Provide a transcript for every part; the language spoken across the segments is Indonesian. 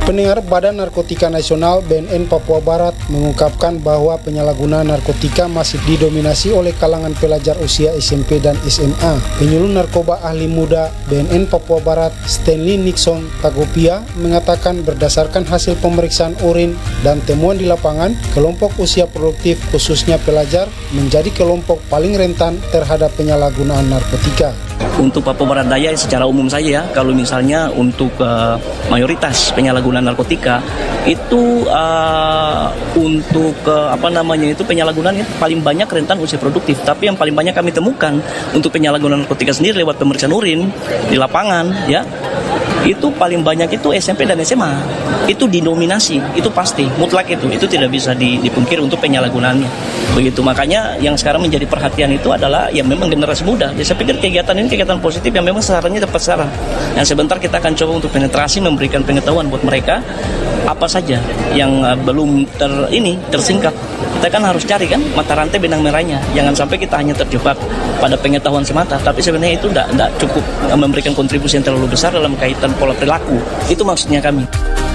Pendengar, Badan Narkotika Nasional BNN Papua Barat mengungkapkan bahwa penyalahgunaan narkotika masih didominasi oleh kalangan pelajar usia SMP dan SMA. Penyuluh narkoba ahli muda BNN Papua Barat, Stanley Nixon Tagopia, mengatakan berdasarkan hasil pemeriksaan urin dan temuan di lapangan, kelompok usia produktif khususnya pelajar menjadi kelompok paling rentan terhadap penyalahgunaan narkotika. Untuk Papua Barat Daya secara umum saja ya, kalau misalnya untuk mayoritas penyalahgunaan narkotika itu untuk itu penyalahgunaan itu paling banyak rentan usia produktif. Tapi yang paling banyak kami temukan untuk penyalahgunaan narkotika sendiri lewat pemeriksaan urin di lapangan ya, itu paling banyak itu SMP dan SMA. Itu didominasi, itu pasti, mutlak itu tidak bisa dipungkiri untuk penyalahgunaannya. Begitu, makanya yang sekarang menjadi perhatian itu adalah yang memang generasi muda. Ya, saya pikir kegiatan ini kegiatan positif yang memang sasarannya tepat sasaran. Yang sebentar kita akan coba untuk penetrasi, memberikan pengetahuan buat mereka apa saja yang belum tersingkap. Kita kan harus cari kan mata rantai benang merahnya. Jangan sampai kita hanya terjebak pada pengetahuan semata, tapi sebenarnya itu tidak cukup memberikan kontribusi yang terlalu besar dalam kaitan pola perilaku. Itu maksudnya kami.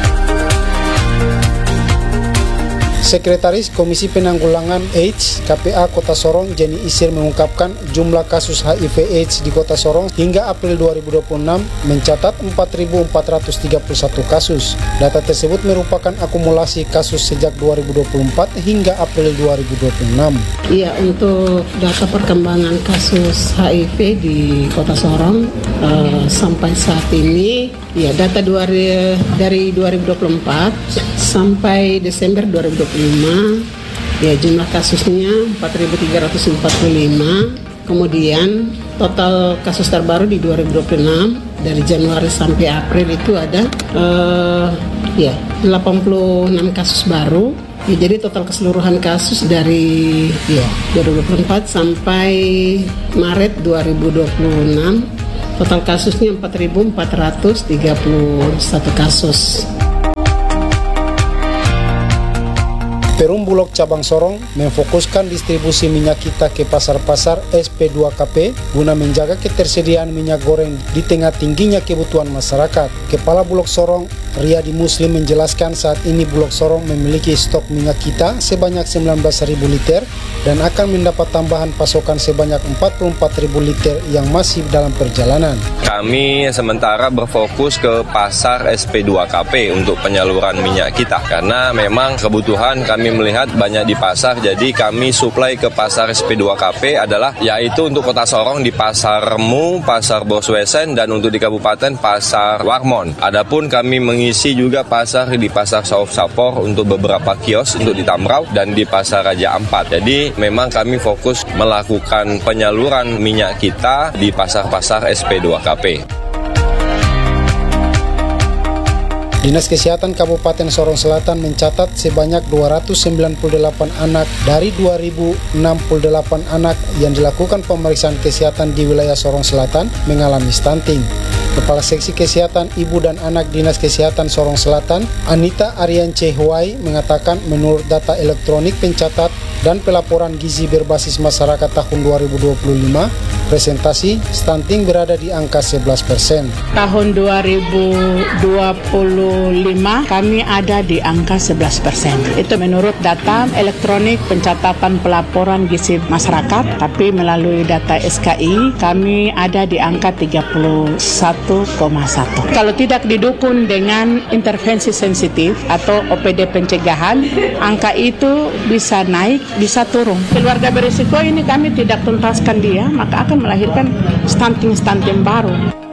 Sekretaris Komisi Penanggulangan AIDS KPA Kota Sorong, Jenny Isir, mengungkapkan jumlah kasus HIV/AIDS di Kota Sorong hingga April 2026 mencatat 4.431 kasus. Data tersebut merupakan akumulasi kasus sejak 2024 hingga April 2026. Iya, untuk data perkembangan kasus HIV di Kota Sorong sampai saat ini, ya data dari 2024 sampai Desember 2025, ya jumlah kasusnya 4.345. Kemudian total kasus terbaru di 2026 dari Januari sampai April itu ada 86 kasus baru. Ya, jadi total keseluruhan kasus dari 2024 sampai Maret 2026, total kasusnya 4.431 kasus. Perum Bulog Cabang Sorong memfokuskan distribusi minyak kita ke pasar-pasar SP2KP guna menjaga ketersediaan minyak goreng di tengah tingginya kebutuhan masyarakat. Kepala Bulog Sorong, Riyadi Muslim, menjelaskan saat ini Bulog Sorong memiliki stok minyak kita sebanyak 19.000 liter dan akan mendapat tambahan pasokan sebanyak 44.000 liter yang masih dalam perjalanan. Kami sementara berfokus ke pasar SP2KP untuk penyaluran minyak kita karena memang kebutuhan kami melihat banyak di pasar, jadi kami suplai ke pasar SP2KP adalah yaitu untuk Kota Sorong di Pasar Mu, Pasar Boswesen, dan untuk di Kabupaten Pasar Warmon. Adapun kami mengisi juga pasar di Pasar Sauf Sapor untuk beberapa kios untuk di Tamrau dan di Pasar Raja Ampat. Jadi memang kami fokus melakukan penyaluran minyak kita di pasar-pasar SP2KP. Dinas Kesehatan Kabupaten Sorong Selatan mencatat sebanyak 298 anak dari 2.068 anak yang dilakukan pemeriksaan kesehatan di wilayah Sorong Selatan mengalami stunting. Kepala Seksi Kesehatan Ibu dan Anak Dinas Kesehatan Sorong Selatan, Anita Ariance Huai, mengatakan menurut data elektronik pencatat dan pelaporan gizi berbasis masyarakat tahun 2025, presentasi stunting berada di angka 11%. Tahun 2025 kami ada di angka 11%. Itu menurut data elektronik pencatatan pelaporan gizi masyarakat, tapi melalui data SKI kami ada di angka 31,1. Kalau tidak didukung dengan intervensi sensitif atau OPD pencegahan, angka itu bisa naik, bisa turun. Keluarga berisiko ini kami tidak tuntaskan dia, maka akan melahirkan stunting baru.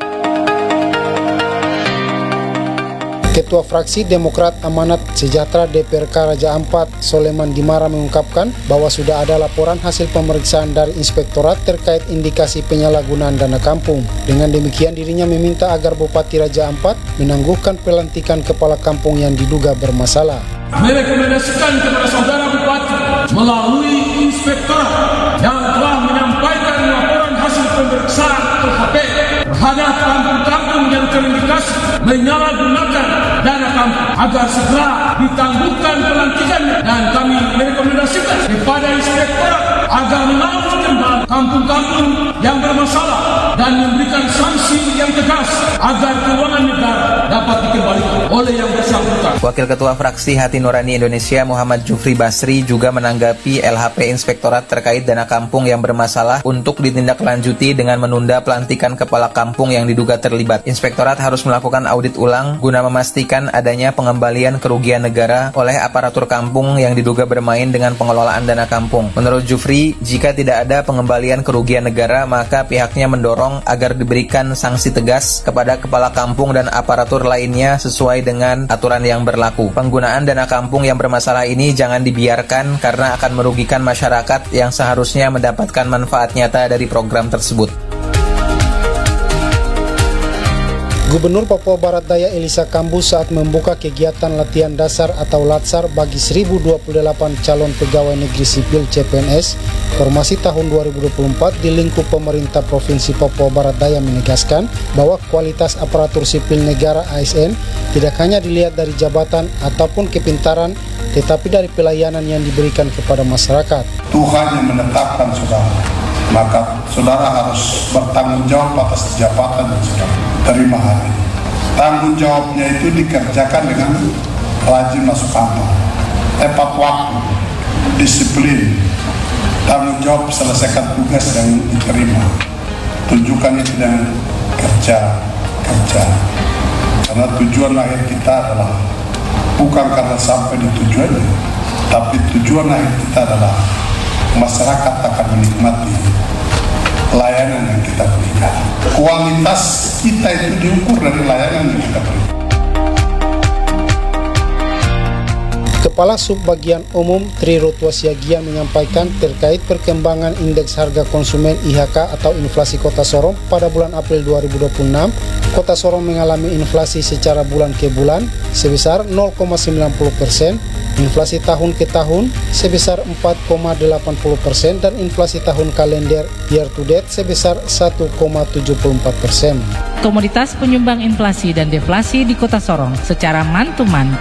Ketua Fraksi Demokrat Amanat Sejahtera DPRK Raja Ampat, Soleman Dimara, mengungkapkan bahwa sudah ada laporan hasil pemeriksaan dari Inspektorat terkait indikasi penyalahgunaan dana kampung. Dengan demikian dirinya meminta agar Bupati Raja Ampat menangguhkan pelantikan kepala kampung yang diduga bermasalah. Merekomendasikan kepada saudara Bupati melalui Inspektorat yang telah menyampaikan laporan hasil pemeriksaan LHP terhadap kampung-kampung yang terindikasi menyalahgunakan dana kampung agar segera ditangguhkan pelantikannya, dan kami merekomendasikan kepada Inspektorat agar menarik kembali kampung-kampung yang bermasalah dan memberikan sanksi yang tegas agar keuangan negara dapat dikembalikan. oleh yang bersangkutan. Wakil Ketua Fraksi Hati Nurani Indonesia Muhammad Jufri Basri juga menanggapi LHP Inspektorat terkait dana kampung yang bermasalah untuk ditindaklanjuti dengan menunda pelantikan kepala kampung yang diduga terlibat. Inspektorat harus melakukan audit ulang guna memastikan adanya pengembalian kerugian negara oleh aparatur kampung yang diduga bermain dengan pengelolaan dana kampung. Menurut Jufri, jika tidak ada pengembalian kerugian negara, maka pihaknya mendorong agar diberikan sanksi tegas kepada kepala kampung dan aparatur lainnya sesuai dengan aturan yang berlaku. Penggunaan dana kampung yang bermasalah ini jangan dibiarkan karena akan merugikan masyarakat yang seharusnya mendapatkan manfaat nyata dari program tersebut. Gubernur Papua Barat Daya Elisa Kambu saat membuka kegiatan latihan dasar atau Latsar bagi 1028 calon pegawai negeri sipil CPNS formasi tahun 2024 di lingkup pemerintah Provinsi Papua Barat Daya menegaskan bahwa kualitas aparatur sipil negara ASN tidak hanya dilihat dari jabatan ataupun kepintaran, tetapi dari pelayanan yang diberikan kepada masyarakat. Tuhan yang menetapkan saudara, maka saudara harus bertanggung jawab atas jabatan yang saudara terima hari ini. Tanggung jawabnya itu dikerjakan dengan rajin masuk kantor, tepat waktu, disiplin, tanggung jawab selesaikan tugas yang diterima. Tunjukkan itu dengan kerja. Karena tujuan akhir kita adalah bukan karena sampai di tujuannya, tapi tujuan akhir kita adalah masyarakat akan menikmati layanan yang kita berikan. Kualitas kita itu diukur dari layanan yang kita berikan. Kepala Subbagian Umum Tri Rutwasiagian menyampaikan terkait perkembangan indeks harga konsumen IHK atau inflasi Kota Sorong pada bulan April 2026, Kota Sorong mengalami inflasi secara bulan ke bulan sebesar 0,90%, inflasi tahun ke tahun sebesar 4,80% dan inflasi tahun kalender year to date sebesar 1,74%. Komoditas penyumbang inflasi dan deflasi di Kota Sorong secara man-to-man